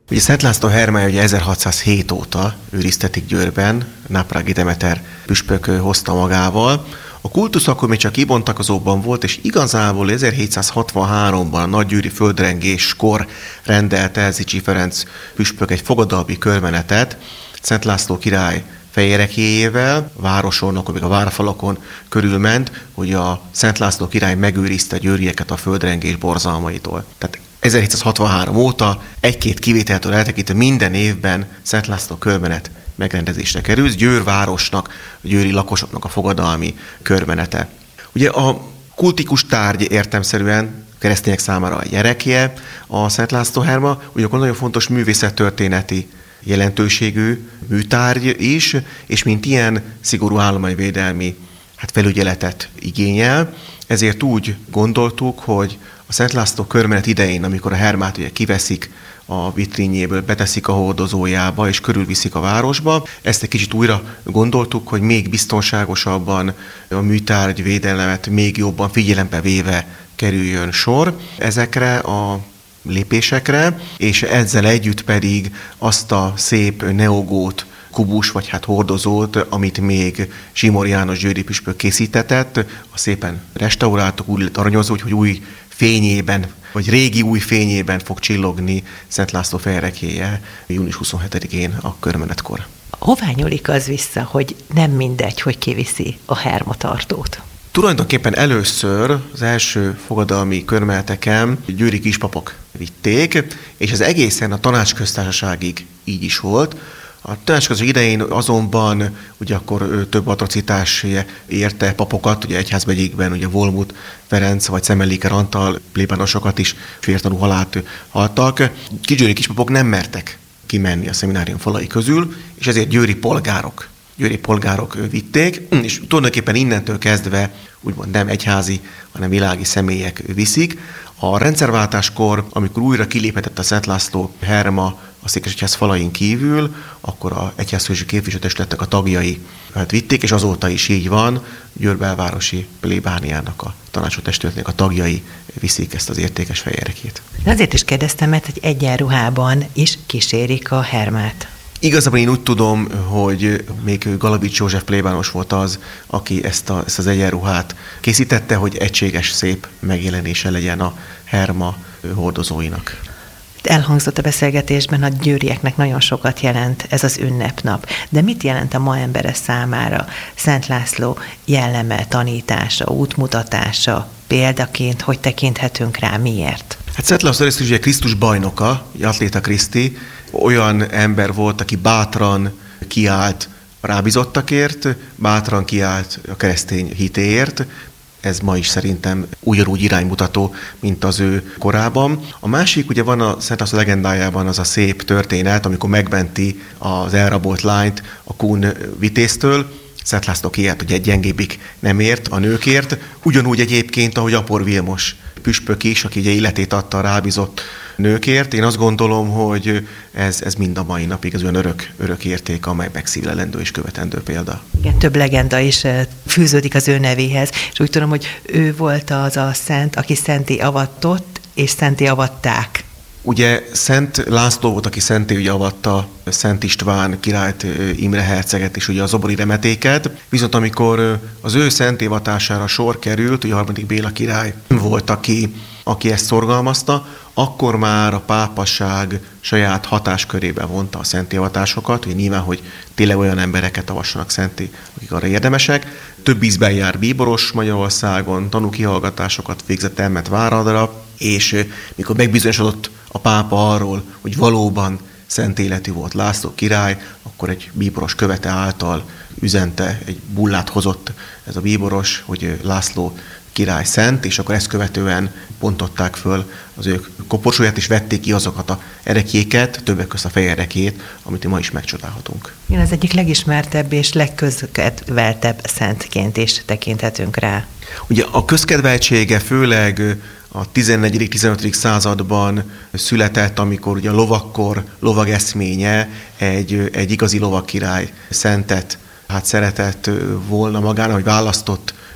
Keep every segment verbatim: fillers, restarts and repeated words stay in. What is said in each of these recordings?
Ugye Szent László hermája ugye ezerhatszázhét óta őriztetik Győrben, Náprági Demeter püspök hozta magával. A kultusz akkor még csak kibontakozóban volt, és igazából ezerhétszázhatvanháromban a nagygyőri földrengéskor rendelt el Zichy Ferenc püspök egy fogadalmi körmenetet Szent László király fejerekéjével, városon, akkor még a várfalakon körülment, hogy a Szent László király megőrizte győrieket a földrengés borzalmaitól. Tehát ezerhétszázhatvanhárom óta egy-két kivételtől eltekintve minden évben Szent László körmenet megrendezésre kerül, Győr városnak, a győri lakosoknak a fogadalmi körmenete. Ugye a kultikus tárgy értelemszerűen keresztények számára a jerekje, a Szent László herma, ugyanakkor nagyon fontos művészettörténeti jelentőségű műtárgy is, és mint ilyen szigorú állományvédelmi hát felügyeletet igényel. Ezért úgy gondoltuk, hogy a Szent László körmenet idején, amikor a hermát ugye kiveszik a vitrínjéből, beteszik a hordozójába és körülviszik a városba, ezt egy kicsit újra gondoltuk, hogy még biztonságosabban a műtárgy védelemet még jobban figyelembe véve kerüljön sor ezekre a lépésekre, és ezzel együtt pedig azt a szép neogót, kubus, vagy hát hordozót, amit még Zsimor János győri püspök készítetett, a szépen restauráltuk, úgy lett aranyozó, hogy új fényében, vagy régi új fényében fog csillogni Szent László fejerekéje június huszonhetedikén a körmenetkor. Hová nyúlik az vissza, hogy nem mindegy, hogy kiviszi a hermatartót? Tulajdonképpen először az első fogadalmi körmeneteken győri kispapok vitték, és ez egészen a tanácsköztársaságig így is volt. A tanácskozás idején azonban ugye akkor több atrocitás érte papokat, ugye egyházmegyékben ugye Volmut Ferenc vagy Szemmelléker Antal plébánosokat is vértanú halált haltak. Kigyőri kispapok nem mertek kimenni a szeminárium falai közül, és ezért győri polgárok, győri polgárok vitték, és tulajdonképpen innentől kezdve úgymond nem egyházi, hanem világi személyek viszik. A rendszerváltáskor, amikor újra kiléphetett a Szent László herma a székesegyház falain kívül, akkor a egyházfősi képviselőtestületnek a tagjai hát vitték, és azóta is így van, Győr belvárosi plébániának a tanácsot testületnek a tagjai viszik ezt az értékes fejerekét. De azért is kérdeztem, mert egy egyenruhában is kísérik a hermát. Igazából én úgy tudom, hogy még Galavics József plébános volt az, aki ezt, a, ezt az egyenruhát készítette, hogy egységes, szép megjelenése legyen a herma hordozóinak. Elhangzott a beszélgetésben, hogy győrieknek nagyon sokat jelent ez az ünnepnap. De mit jelent a ma embere számára Szent László jelleme, tanítása, útmutatása, példaként, hogy tekinthetünk rá, miért? Hát Szent László részt ugye Krisztus bajnoka, Atléta Kriszti, olyan ember volt, aki bátran kiállt a rábízottakért, bátran kiállt a keresztény hitéért. Ez ma is szerintem ugyanúgy iránymutató, mint az ő korában. A másik, ugye van a Szent László legendájában az a szép történet, amikor megmenti az elrabolt lányt a Kun vitéztől. Szent László kiállt, hogy egy gyengébbik nem ért a nőkért. Ugyanúgy egyébként, ahogy Apor Vilmos püspök is, aki ugye életét adta a rábízott nőkért. Én azt gondolom, hogy ez, ez mind a mai napig az olyan örök, örök érték, amely megszívlelendő és követendő példa. Igen, több legenda is fűződik az ő nevéhez, és úgy tudom, hogy ő volt az a szent, aki szenté avatott, és szenté avatták. Ugye Szent László volt, aki szenté ugye avatta Szent István királyt, Imre herceget és ugye a zobori remetéket, viszont amikor az ő szentévatására sor került, ugye a harmadik Béla király volt, aki, aki ezt szorgalmazta, akkor már a pápasság saját hatáskörébe vonta a szentévatásokat, ugye nyilván, hogy tényleg olyan embereket avassanak szenté, akik arra érdemesek. Több ízben jár bíboros Magyarországon, tanúkihallgatásokat végzett, elment Váradra, és mikor megbizonyosodott a pápa arról, hogy valóban szent életű volt László király, akkor egy bíboros követe által üzente, egy bullát hozott ez a bíboros, hogy László király szent, és akkor ezt követően bontották föl az ő koporsóját, és vették ki azokat a erekjéket, többek között a fejerekét, amit ma is megcsodálhatunk. Igen, az egyik legismertebb és legközkedveltebb szentként is tekinthetünk rá. Ugye a közkedveltsége főleg a tizennegyedik-tizenötödik században született, amikor ugye a lovakkor lovageszménye egy, egy igazi lovagkirály szentet hát szeretett volna magának, hogy választott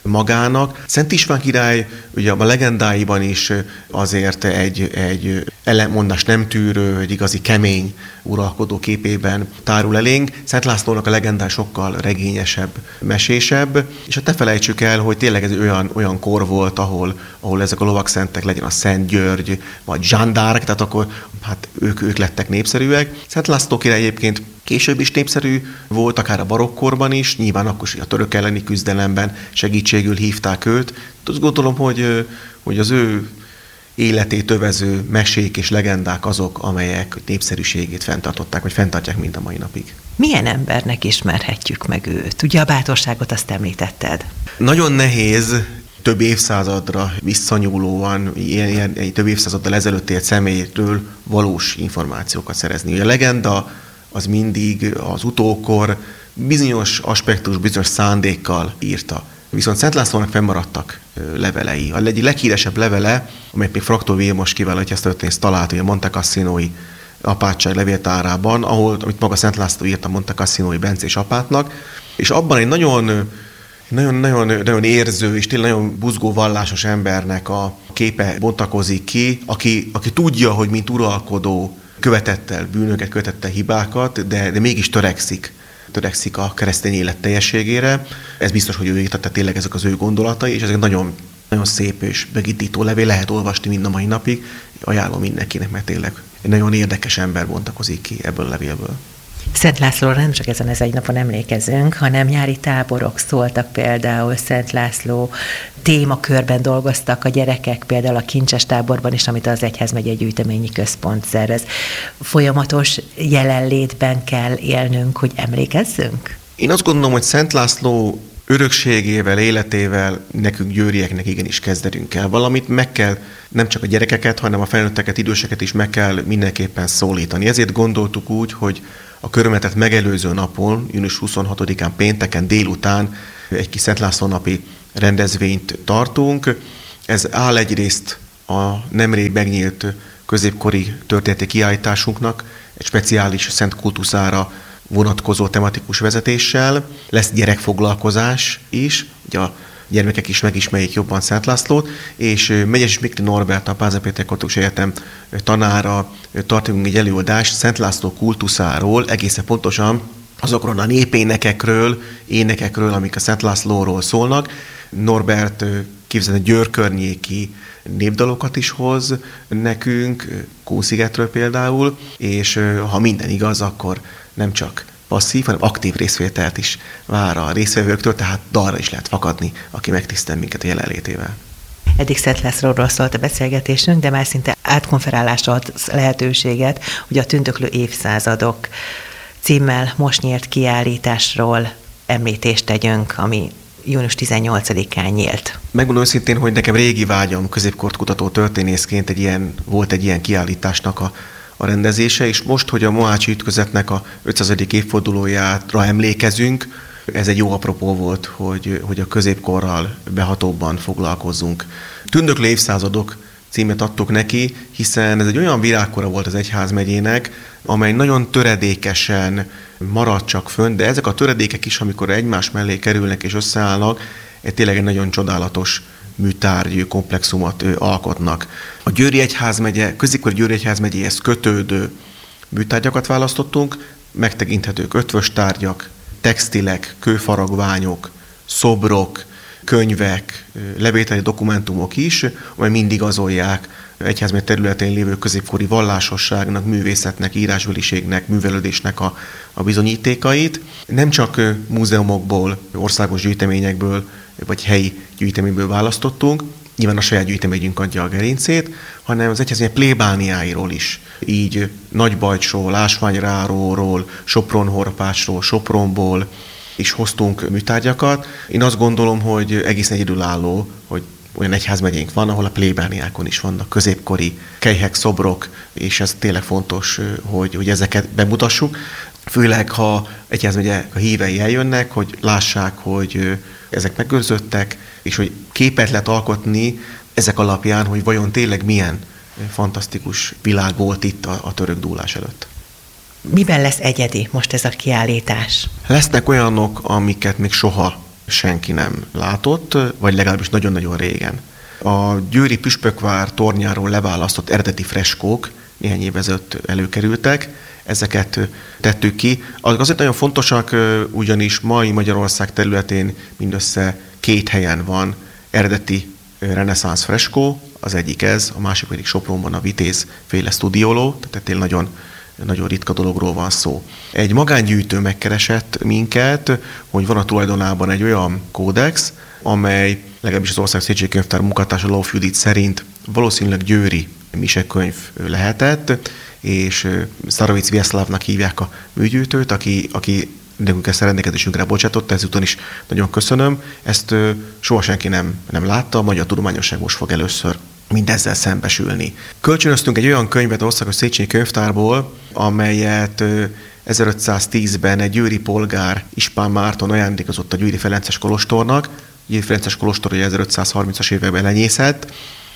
magának. Szent István király ugye a legendáiban is azért egy, egy ellenmondás nem tűrő, egy igazi kemény uralkodó képében tárul elénk. Szent Lászlónak a legendái sokkal regényesebb, mesésebb, és hát ne felejtsük el, hogy tényleg ez olyan, olyan kor volt, ahol, ahol ezek a lovakszentek, legyen a Szent György, vagy Jeanne d'Arc, tehát akkor hát ők, ők lettek népszerűek. Szent László király egyébként később is népszerű volt, akár a barokkorban is, nyilván akkor is a török elleni küzdelemben segítségül hívták őt. Azt gondolom, hogy, hogy az ő életét övező mesék és legendák azok, amelyek népszerűségét fenntartották, vagy fenntartják mind a mai napig. Milyen embernek ismerhetjük meg őt? Ugye a bátorságot azt említetted. Nagyon nehéz több évszázadra visszanyúlóan, ilyen, ilyen, több évszázaddal ezelőtt élt személyről valós információkat szerezni. A legenda az mindig az utókor bizonyos aspektus, bizonyos szándékkal írta. Viszont Szent Lászlónak fennmaradtak levelei. A egyik leghíresebb levele, amelyet még Fraktól Vilmos kiválasztja, ezt történész talált, hogy a Monte Cassinoi apátság levéltárában, ahol, amit maga Szent László írt a Monte Cassinoi bencés apátnak, és abban egy nagyon, nagyon, nagyon, nagyon érző és tényleg nagyon buzgó vallásos embernek a képe bontakozik ki, aki, aki tudja, hogy mint uralkodó követett el bűnöket, követett el hibákat, de, de mégis törekszik. törekszik a keresztény élet teljességére. Ez biztos, hogy ő írta, tehát tényleg ezek az ő gondolatai, és ezek nagyon, nagyon szép és megindító levél, lehet olvasni mind a mai napig. Ajánlom mindenkinek, mert tényleg egy nagyon érdekes ember bontakozik ki ebből a levélből. Szent Lászlóra nem csak ezen az egy napon emlékezünk, hanem nyári táborok szóltak például Szent László témakörben dolgoztak a gyerekek, például a Kincses táborban is, amit az Egyházmegyei Gyűjteményi Központ szervez. Folyamatos jelenlétben kell élnünk, hogy emlékezzünk? Én azt gondolom, hogy Szent László örökségével, életével nekünk győrieknek igenis kezdenünk kell valamit, meg kell nem csak a gyerekeket, hanem a felnőtteket, időseket is meg kell mindenképpen szólítani. Ezért gondoltuk úgy, hogy a körmenetet megelőző napon, június huszonhatodikán pénteken délután egy kis Szent László napi rendezvényt tartunk. Ez áll egyrészt a nemrég megnyílt középkori történeti kiállításunknak, egy speciális szent kultuszára vonatkozó tematikus vezetéssel. Lesz gyerekfoglalkozás is, ugye a gyermekek is megismerjék jobban Szent Lászlót, és Megyes Mikli Norbert, a Pázmány Péter Katolikus Egyetem tanára tartunk egy előadást Szent László kultuszáról, egészen pontosan azokról a népénekekről, énekekről, amik a Szent Lászlóról szólnak. Norbert képzeld, Győr környéki népdalokat is hoz nekünk, Kószigetről például, és ha minden igaz, akkor nem csak passzív, hanem aktív részvételt is vár a résztvevőktől, tehát dalra is lehet fakadni, aki megtisztel minket a jelenlétével. Eddig Szent Lászlóról szólt a beszélgetésünk, de már szinte átkonferálásra ad lehetőséget, hogy a Tündöklő évszázadok címmel most nyílt kiállításról említést tegyünk, ami június tizennyolcadikán nyílt. Megmondom őszintén, hogy nekem régi vágyam középkort kutató történészként egy ilyen, volt egy ilyen kiállításnak a, a rendezése, és most, hogy a mohácsi ütközetnek a ötszázadik évfordulójára emlékezünk, ez egy jó apropó volt, hogy, hogy a középkorral behatóbban foglalkozzunk. Tündöklő évszázadok címet adtuk neki, hiszen ez egy olyan virágkora volt az egyházmegyének, amely nagyon töredékesen marad csak fönn, de ezek a töredékek is, amikor egymás mellé kerülnek és összeállnak, egy tényleg egy nagyon csodálatos műtárgyű komplexumot alkotnak. A Győri Egyházmegye, középkori Győri Egyházmegyéhez kötődő műtárgyakat választottunk, megtekinthetők ötvös tárgyak, textilek, kőfaragványok, szobrok, könyvek, levételi dokumentumok is, amely mind igazolják egyházmegy területén lévő középkori vallásosságnak, művészetnek, írásbeliségnek, művelődésnek a, a bizonyítékait. Nem csak múzeumokból, országos gyűjteményekből, vagy helyi gyűjteményből választottunk, nyilván a saját gyűjteményünk adja a gerincét, hanem az egyházmegy plébániáiról is. Így Nagybajcsról, Ásványráróról, Sopron-Horpásról, Sopronból is hoztunk műtárgyakat. Én azt gondolom, hogy egészen egyedülálló, hogy olyan egyházmegyénk van, ahol a plébániákon is vannak középkori kelyhek, szobrok, és ez tényleg fontos, hogy, hogy ezeket bemutassuk. Főleg, ha egyházmegye a hívei eljönnek, hogy lássák, hogy ezek megőrzöttek, és hogy képet lehet alkotni ezek alapján, hogy vajon tényleg milyen fantasztikus világ volt itt a, a török dúlás előtt. Miben lesz egyedi most ez a kiállítás? Lesznek olyanok, amiket még soha senki nem látott, vagy legalábbis nagyon-nagyon régen. A győri püspökvár tornyáról leválasztott eredeti freskók néhány év ezelőtt előkerültek, ezeket tettük ki. Azért nagyon fontosak, ugyanis mai Magyarország területén mindössze két helyen van eredeti reneszánsz freskó, az egyik ez, a másik pedig Sopronban a Vitéz féle Studioló, tehát tényleg nagyon, nagyon ritka dologról van szó. Egy magángyűjtő megkeresett minket, hogy van a tulajdonában egy olyan kódex, amely legalábbis az Országos Széchenyi-könyvtár munkatársa Lóf Judit szerint valószínűleg győri misekönyv lehetett, és Starovic Vjeszlavnak hívják a műgyűjtőt, aki, aki nekünk ezt a rendelkezésünkre bocsátotta, ezúton is nagyon köszönöm. Ezt soha senki nem, nem látta, a magyar tudományosság most fog először mindezzel szembesülni. Kölcsönöztünk egy olyan könyvet az Országos Széchenyi-könyvtárból, amelyet ezerötszáztízben egy győri polgár, Ispán Márton ajándékozott a Győri Ferences kolostornak. A Győri Ferences kolostor ugye ezerötszázharmincas években lenyészett,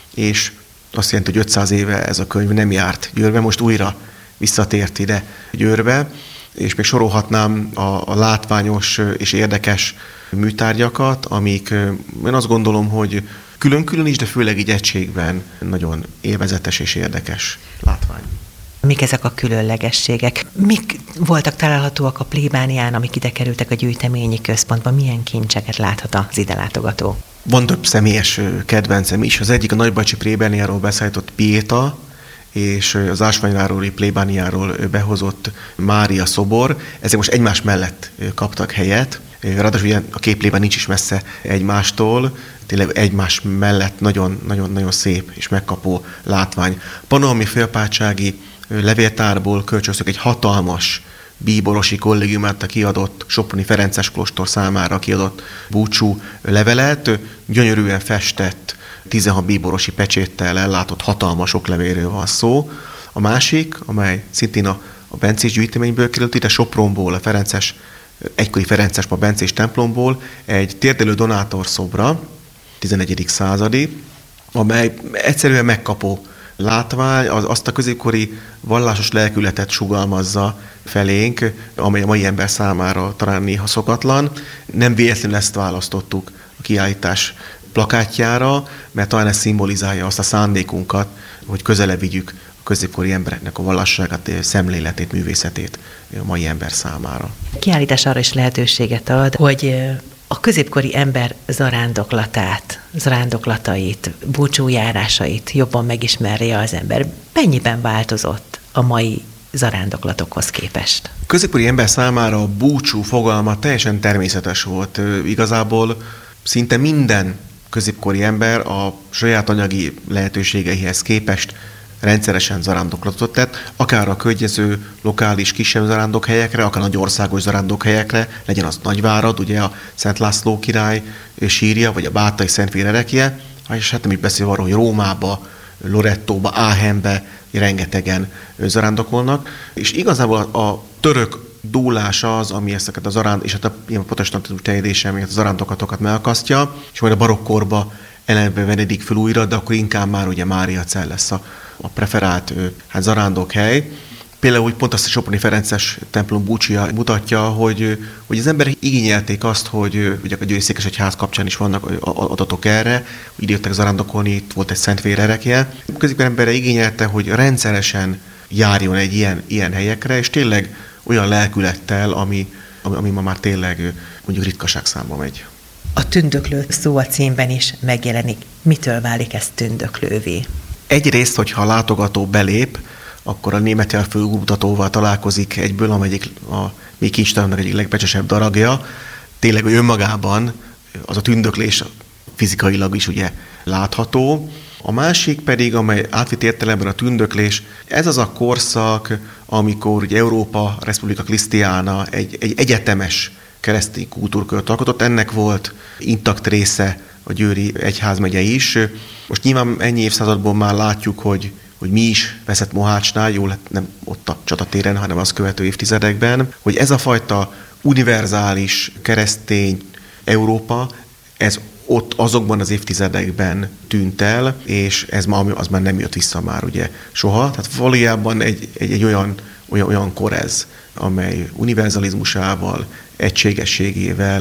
és azt jelenti, hogy ötszáz éve ez a könyv nem járt Győrbe, most újra visszatért ide Győrbe, és még sorolhatnám a, a látványos és érdekes műtárgyakat, amik én azt gondolom, hogy külön-külön is, de főleg így egységben nagyon élvezetes és érdekes látvány. Mik ezek a különlegességek? Mik voltak találhatóak a plébánián, amik ide kerültek a gyűjteményi központba? Milyen kincseket láthat az ide látogató? Van több személyes kedvencem is. Az egyik a nagybajcsi plébániáról beszállított Pieta, és az ásványvárói plébániáról behozott Mária szobor. Ezek most egymás mellett kaptak helyet. Ráadásul ugye a két plébán nincs is messze egymástól, tényleg egymás mellett nagyon-nagyon szép és megkapó látvány. Pannonhalmi félpártsági levéltárból kölcsönöztük egy hatalmas bíborosi kollégium által kiadott, Soproni Ferences kolostor számára kiadott búcsú levelet, gyönyörűen festett, tizenhat bíborosi pecséttel ellátott hatalmas oklevélről van szó. A másik, amely szintén a, a bencés gyűjteményből került, ide Sopronból, a Ferences, egykori Ferences a bencés templomból egy térdelő donátor szobra, tizenegyedik századi, amely egyszerűen megkapó látvány, az, azt a középkori vallásos lelkületet sugalmazza felénk, amely a mai ember számára talán néha szokatlan. Nem véletlenül ezt választottuk a kiállítás plakátjára, mert talán ez szimbolizálja azt a szándékunkat, hogy közelebb vigyük a középkori embereknek a vallásságát, szemléletét, művészetét a mai ember számára. A kiállítás arra is lehetőséget ad, hogy a középkori ember zarándoklatát, zarándoklatait, búcsújárásait jobban megismerje az ember. Mennyiben változott a mai zarándoklatokhoz képest? A középkori ember számára a búcsú fogalma teljesen természetes volt. Igazából szinte minden középkori ember a saját anyagi lehetőségeihez képest rendszeresen zarándoklatot tett, akár a környező lokális kisebb zarándokhelyekre, akár nagy országos zarándokhelyekre, legyen az Nagyvárad, ugye a Szent László király sírja, vagy a Bátai Szentvér erekje, és hát nem is beszélve arról, hogy Rómába, Lorettóba, Áhenbe rengetegen zarándokolnak, és igazából a török dúlás az, ami ezeket a zaránd, és hát a ilyen protestantizmus terjedése, ami a zarándokatokat megakasztja, és majd a barokkorba ellenbe venedik föl újra, de akkor inkább már ugye Máriacell lesz a, a preferált hát zarándokhely. Például úgy pont azt a Soproni Ferences templom búcsúja mutatja, hogy, hogy az emberek igényelték azt, hogy ugye a Győri Székesegyház kapcsán is vannak adatok erre, hogy ide jöttek zarándokolni, itt volt egy Szentvér erekje. A középkori embere igényelte, hogy rendszeresen járjon egy ilyen, ilyen helyekre, és tényleg olyan lelkülettel, ami, ami, ami ma már tényleg mondjuk ritkaság számba megy. A tündöklő szó a címben is megjelenik. Mitől válik ez tündöklővé? Egyrészt, hogyha a látogató belép, akkor a német jelfőútmutatóval találkozik egyből, amelyik a még kincstárnak egyik legbecsesebb darabja. Tényleg, hogy önmagában az a tündöklés fizikailag is ugye látható. A másik pedig, amely átvitt értelemben a tündöklés, ez az a korszak, amikor ugye Európa Republika Krisztiána egy, egy egyetemes keresztény kultúrkört alkotott. Ennek volt intakt része a Győri Egyházmegye is. Most nyilván ennyi évszázadból már látjuk, hogy, hogy mi is veszett Mohácsnál, jól nem ott a csatatéren, hanem az követő évtizedekben, hogy ez a fajta univerzális keresztény Európa, ez ott azokban az évtizedekben tűnt el, és ez ma, az már nem jött vissza már ugye soha. Tehát valójában egy, egy, egy olyan, olyan, olyan kor ez, amely univerzalizmusával, egységességével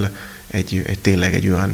egy, egy tényleg egy olyan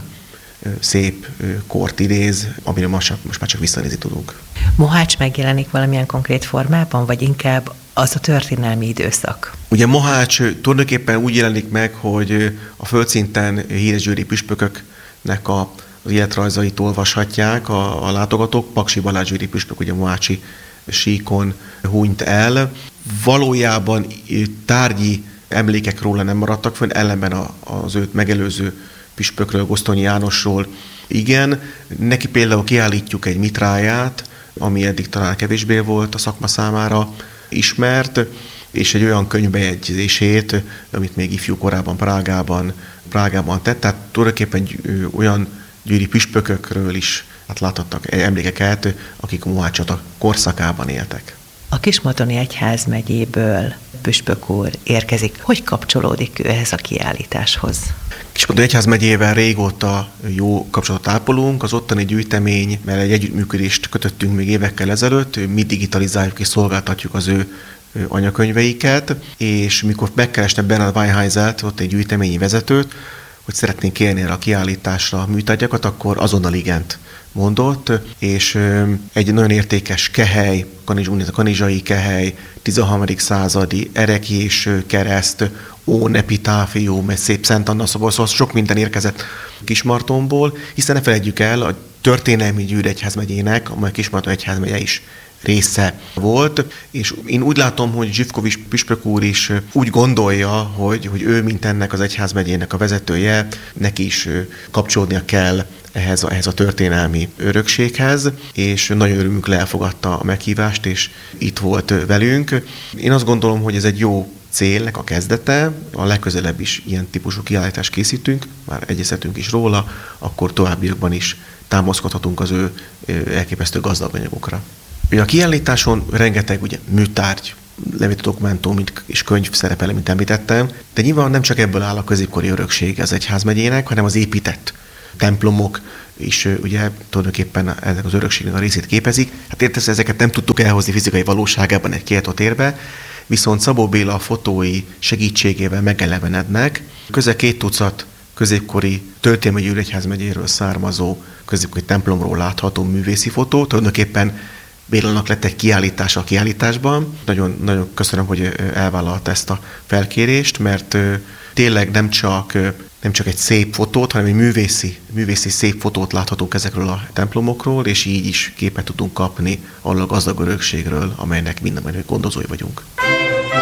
szép kort idéz, amire most, most már csak visszanézni tudunk. Mohács megjelenik valamilyen konkrét formában, vagy inkább az a történelmi időszak? Ugye Mohács tulajdonképpen úgy jelenik meg, hogy a földszinten híres győri püspököknek a, az életrajzait olvashatják a, a látogatók. Paksi Balázs győri püspök ugye mohácsi síkon hunyt el. Valójában tárgyi emlékek róla nem maradtak fönn, ellenben az őt megelőző püspökről, Gosztonyi Jánosról igen. Neki például kiállítjuk egy mitráját, ami eddig talán kevésbé volt a szakma számára ismert, és egy olyan könyvbejegyzését, amit még ifjú korában Prágában, Prágában tett. Tehát tulajdonképpen olyan győri püspökökről is hát láthattak emlékeket, akik Mohácsata korszakában éltek. A Kismontoni egyházmegyéből püspök úr érkezik. Hogy kapcsolódik ő ehhez a kiállításhoz? Kismontoni egyházmegyével régóta jó kapcsolatot ápolunk. Az ottani gyűjtemény, mert egy együttműködést kötöttünk még évekkel ezelőtt, mi digitalizáljuk és szolgáltatjuk az ő anyakönyveiket, és mikor megkerestem Bernard Weinheisert, ott egy gyűjteményi vezetőt, hogy szeretnénk kérni erre a kiállításra műtárgyakat, akkor azonnal igent mondott, és egy nagyon értékes kehely, a kanizsai kehely, tizenharmadik századi erekjés kereszt, ón epitáfium, egy szép Szent Anna szobor, szóval sok minden érkezett Kismartonból, hiszen ne felejtjük el, a történelmi Győr egyházmegyének, amely Kismarton egyházmegye is része volt, és én úgy látom, hogy Zsivkovics püspök úr is úgy gondolja, hogy, hogy ő, mint ennek az egyházmegyének a vezetője, neki is kapcsolódnia kell ehhez a, ehhez a történelmi örökséghez, és nagyon örömünkre elfogadta a meghívást, és itt volt velünk. Én azt gondolom, hogy ez egy jó célnek a kezdete, a legközelebb is ilyen típusú kiállítást készítünk, már egyeztetünk is róla, akkor továbbiakban is támaszkodhatunk az ő elképesztő gazdag anyagokra. Ugye a kiállításon rengeteg ugye, műtárgy, levét dokumentum és könyv szerepel, mint említettem, de nyilván nem csak ebből áll a középkori örökség az egyházmegyének, hanem az épített templomok is ugye tulajdonképpen ennek az örökségnek a részét képezik. Hát értesz, ezeket nem tudtuk elhozni fizikai valóságában egy kiállítótérbe, viszont Szabó Béla fotói segítségével megelevenednek. Közel két tucat középkori történelmi Győr egyházmegyéről származó középkori templomról látható művészi fotó. Tulajdonképpen Bélának lett egy kiállítása a kiállításban. Nagyon, nagyon köszönöm, hogy elvállalta ezt a felkérést, mert tényleg nem csak, nem csak egy szép fotót, hanem egy művészi, művészi szép fotót láthatunk ezekről a templomokról, és így is képet tudunk kapni arról a gazdag örökségről, amelynek minden gondozói vagyunk.